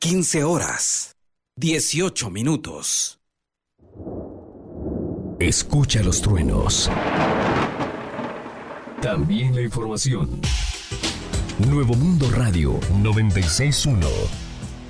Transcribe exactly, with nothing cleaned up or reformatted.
quince horas, dieciocho minutos. Escucha los truenos. También la información. Nuevo Mundo Radio noventa y seis punto uno.